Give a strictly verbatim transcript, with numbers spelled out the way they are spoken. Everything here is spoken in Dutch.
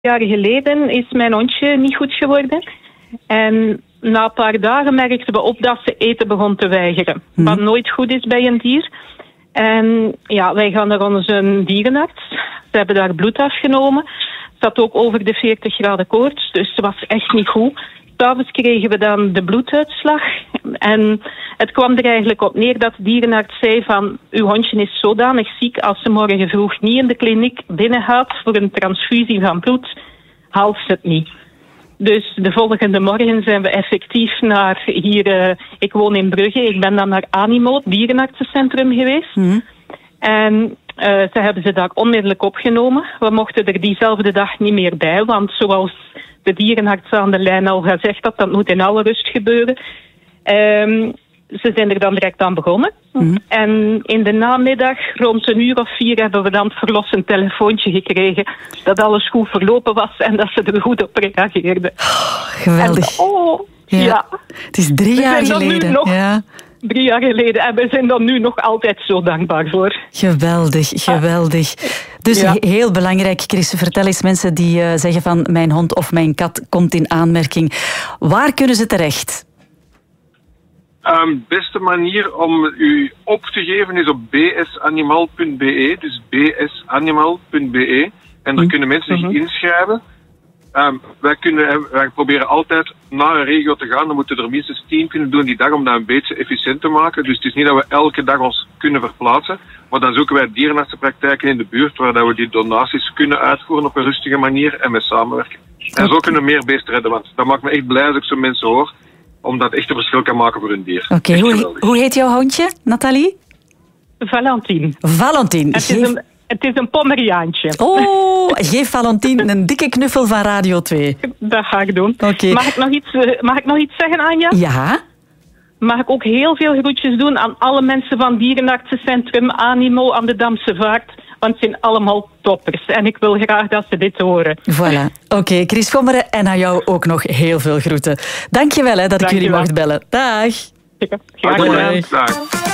Jaren geleden is mijn hondje niet goed geworden. En na een paar dagen merkten we op dat ze eten begon te weigeren. Mm. Wat nooit goed is bij een dier. En ja, wij gaan naar onze dierenarts. Ze hebben daar bloed afgenomen. Ze had ook over de veertig graden koorts, dus ze was echt niet goed. S'avonds kregen we dan de bloeduitslag. En het kwam er eigenlijk op neer dat de dierenarts zei van... uw hondje is zodanig ziek, als ze morgen vroeg niet in de kliniek binnengaat voor een transfusie van bloed, haalt ze het niet. Dus de volgende morgen zijn we effectief naar hier... Uh, ik woon in Brugge, ik ben dan naar Animo, het dierenartsencentrum geweest. Mm-hmm. En uh, ze hebben ze daar onmiddellijk opgenomen. We mochten er diezelfde dag niet meer bij, want zoals de dierenarts aan de lijn al gezegd had, dat moet in alle rust gebeuren. Um, ze zijn er dan direct aan begonnen. Mm-hmm. En in de namiddag, rond een uur of vier, hebben we dan het verlossend telefoontje gekregen dat alles goed verlopen was en dat ze er goed op reageerden. Oh, geweldig. En, oh, ja. ja. Het is drie we jaar geleden. Nog, ja. Drie jaar geleden. En we zijn er nu nog altijd zo dankbaar voor. Geweldig, geweldig. Dus ja. heel belangrijk, Chris, vertel eens mensen die uh, zeggen van mijn hond of mijn kat komt in aanmerking. Waar kunnen ze terecht? De um, beste manier om u op te geven is op b s animal punt b e. Dus b s animal punt b e. En daar kunnen mensen zich mm-hmm. inschrijven. Um, wij, kunnen, wij proberen altijd naar een regio te gaan. Dan moeten er minstens tien kunnen doen die dag om dat een beetje efficiënt te maken. Dus het is niet dat we elke dag ons kunnen verplaatsen. Maar dan zoeken wij dierenartsenpraktijken in de buurt waar dat we die donaties kunnen uitvoeren op een rustige manier en met samenwerken. En zo kunnen we meer beesten redden. Want dat maakt me echt blij als ik zo mensen hoor. Omdat het echt een verschil kan maken voor hun dier. Oké, okay, hoe, hoe heet jouw hondje, Nathalie? Valentine. Valentine. Het is een, het is een Pomeriaantje. Oh, geef Valentine een dikke knuffel van Radio twee. Dat ga ik doen. Okay. Mag ik nog iets, mag ik nog iets zeggen, Anja? Ja. Mag ik ook heel veel groetjes doen aan alle mensen van Dierenartsencentrum Animo aan de Damse Vaart. Want het zijn allemaal toppers. En ik wil graag dat ze dit horen. Voilà. Oké, okay, Chris Vommeren en aan jou ook nog heel veel groeten. Dank je wel hè, dat Dank ik jullie mocht bellen. Dag. Graag gedaan. Dag.